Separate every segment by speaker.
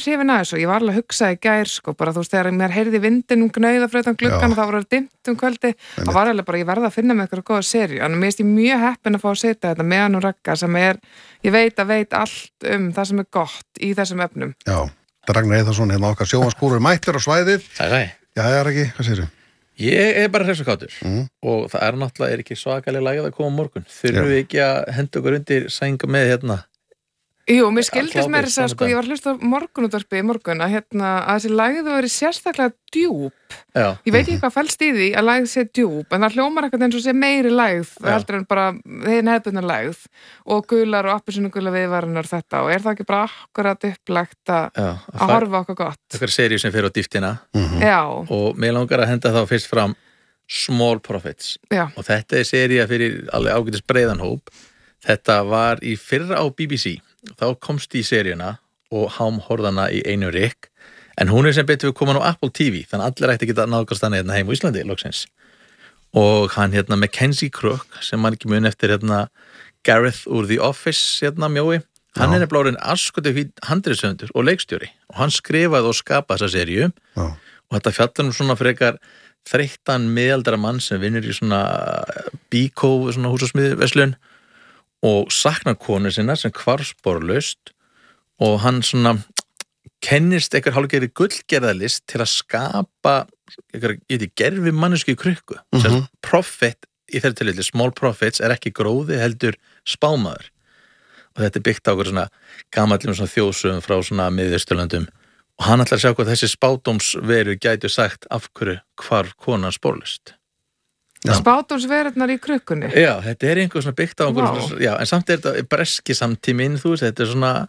Speaker 1: hrifin að þessu, ég var alveg að hugsa í gær sko, bara þú veist, þegar mér heyrði vindinum gnauða fyrir utan gluggan og það var dimmt kvöldi, það var alveg bara, ég verða að finna með eitthvað góða seríu, en mér finnst ég mjög heppin að fá að setja þetta með hann og Ragga sem ég veit allt það sem gott í þessum efnum.
Speaker 2: Já, Ragnar Eðarsson hérna okkar sjónvarpsgúrur mættur á svæðið. Já, Raggi, hvað segirðu?
Speaker 3: Ég bara hress og kátur og það náttúrulega ekki svakalega lagið að koma morgun. Þurfum við ekki að henda okkur undir sænga með hérna?
Speaker 1: Jú, mér skildist með þess að sko, ég var hlust á morgunútvarpi í morgun að þessi lagið verið sérstaklega djúp.
Speaker 3: Já.
Speaker 1: Ég veit ekki hvað felst í því að lagið sé djúp, en það hljómar eitthvað eins og sé meiri lagið, heldur en bara þeir hefðbundnar lagið og gular og appelsínugula viðvarunar þetta og það ekki bara akkurat upplagt að horfa okkur gott.
Speaker 3: Eitthvað seríu sem fer á dýftina
Speaker 1: Já.
Speaker 3: Og mér langar að henda þá fyrst fram Small Profits.
Speaker 1: Já.
Speaker 3: Og þetta sería fyrir alveg ágætis breiðan hóp. Þetta var í fyrra á BBC. Þá komst í seríuna og horfðana í einu rykk en hún sem betur við komin á Apple TV þannig að allir ætti að geta náðgast hana hérna heim á Íslandi loksins og hann Mackenzie Crook sem man ekki mun eftir Gareth úr The Office mjói hann nefnilega orðinn askutu handritshöfundur og leikstjóri og hann skrifaði og skapaði þessa seríu og þetta fjallar svona frekar þreyttan miðaldra mann sem vinnur í svona bíkó svona húsasmiðverslun og saknar konu sinna sem hvarfsporlaust og hann svona kennist eitthvað hálfgerði gullgerðalist til að skapa gerfi manneski í krukku profit í þeirri tilfelli, small profits ekki gróði heldur spámaður og þetta byggt á okkur svona gamallum svona þjóðsögum frá svona miðausturlöndum og hann ætlar að sjá hvað þessi spádómsveru gætu sagt af hverju hvarf konan sporlaust.
Speaker 1: Spádómsverurnar í krukkunni.
Speaker 3: Já, þetta einhver svona byggt á einhver, já, en samt þetta breski samtíminn, þú veist, þetta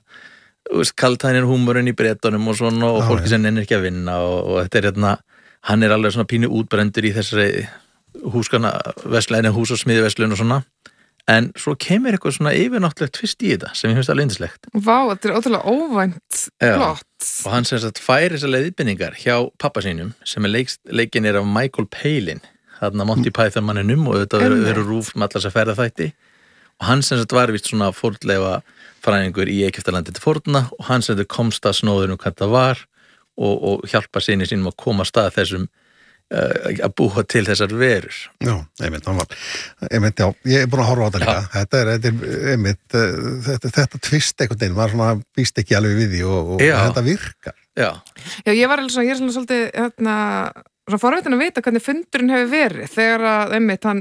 Speaker 3: svona kaltænin húmurinn í Bretunum og svona og fólki sem nennir ekki að vinna og þetta hann alveg svona pínu útbrendur í þessari húsgagnaverslun hús- og smiðverslun og svona en svo kemur eitthvað svona yfirnáttúrulegt tvist í þetta sem ég finnst alveg yndislegt.
Speaker 1: Vá, þetta ótrúlega óvænt plott.
Speaker 3: Og hann sem sagt fær þessar leiðbeiningar hjá pappa sínum sem leikinn af Michael Palin þarna Monty Python manninum og auðvitað veru rúf með allar þess að ferða þætti og hann sem sagt var vist svona fornleifa fræðingur í Egyptalandi til forna og hann sem þetta komst að snóðunum hvað það var og hjálpa sinni sínum að koma að stað þessum að búa til þessar verur.
Speaker 2: Já, einmitt, já, ég búin að horfa á þetta líka. Þetta tvist einhvern veginn, maður svona býst ekki alveg við því og þetta virkar.
Speaker 3: Já,
Speaker 1: ég er svona svolítið svona forvitin að vita hvernig fundurinn hefur verið þegar að einmitt hann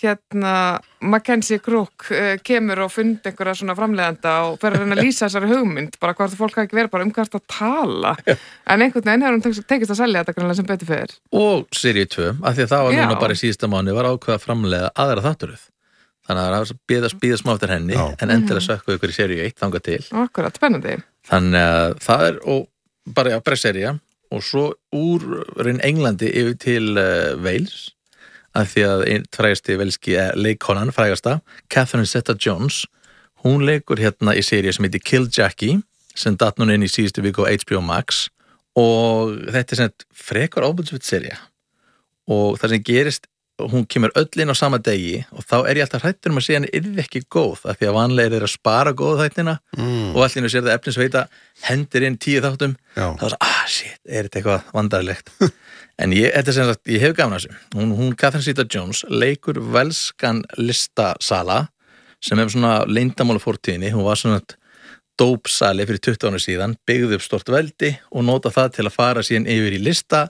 Speaker 1: Mackenzie Crook kemur og fundi einhverja svona framleiðanda og fer að reyna að lýsa þessari hugmynd bara hvort fólk hafi ekki verið bara hvert að tala en einhvern veginn hefur hún tekist að selja þetta grannlega sem betur fyrir.
Speaker 3: Og seríu 2 af því að það var núna bara í síðasta mánuði var ákveð að framleiða aðra þáttaröð þannig að það var að bíða smá eftir henni en endilega sökkuðu ykkur í seríu 1 þangað til.
Speaker 1: Akkurat, spennandi.
Speaker 3: Þannig að það og bara sería og svo úr Englandi yfir til Wales af því að einn frægasti velski leikkonan, frægasta, Catherine Zeta-Jones, hún leikur hérna í seríu sem heitir Kill Jackie, sem datt núna inn í síðustu viku á HBO Max og þetta sem frekar ábúðsvitt sería og það sem gerist, hún kemur öll inn á sama degi og þá ég alltaf hrættur að segja henni yrði ekki góð af því að vanlega að spara góð þættina og allir sér það efnisveita hendir inn 10 þáttum þá er það, shit, þetta eitthvað vandarlegt en þetta sem sagt, ég hef gaman að þessu hún Catherine Zeta-Jones leikur velskan listasala sem hefur svona leyndamála fortíðinni, hún var svona dópsali fyrir 20 ára síðan, byggði upp stort veldi og nota það til að fara síðan yfir í lista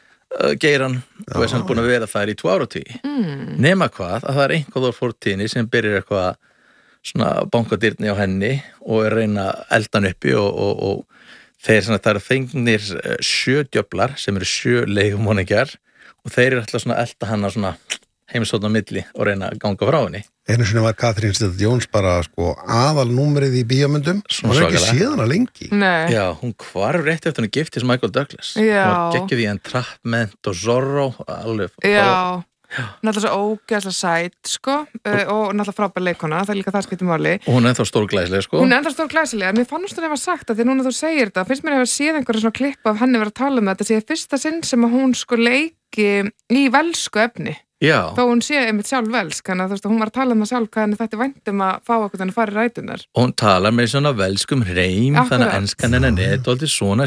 Speaker 3: geiran og sem búin að vera þær í 2 áratugir. Nema hvað að það einhvað á fortíðinni sem byrjar eitthvað svona bankadyrni á henni og reyna eldan uppi og þeir svona, það fengnir 7 djöflar sem eru 7 leigumóningjar og þeir alltaf svona elda hana svona heimsókn á milli og reyna að ganga frá henni.
Speaker 2: Einu sinni var Catherine Zeta-Jones bara aðalnúmerið í bíómyndum og það ekki séð hana lengi.
Speaker 1: Nei.
Speaker 3: Já, hún hvarf rétt eftir hún giftist Michael Douglas.
Speaker 1: Já.
Speaker 3: Hún gekkið í Entrapment og Zorro alveg.
Speaker 1: Já, náttúrulega svo ógeðslega sæt sko og náttúrulega frábær leikona, það líka það skiptir máli.
Speaker 3: Og hún ennþá stórglæsileg sko.
Speaker 1: Hún ennþá stórglæsileg, en mér fannst hún sagt að því núna þú segir þetta, finnst mér að hafa séð einhverja svona klipp af henni vera að tala um þetta, sé fyrsta sinn sem að hún sko leiki í velsku efni.
Speaker 3: Já.
Speaker 1: Þó hún sé einmitt sjálf velsk, þannig að þú veist að hún var að tala um það sjálf hvað henni þetta væntum að fá okkur þannig að fara í rætunar.
Speaker 3: Og hún talar með svona velskum reym, þannig að enskan henni dálítið svona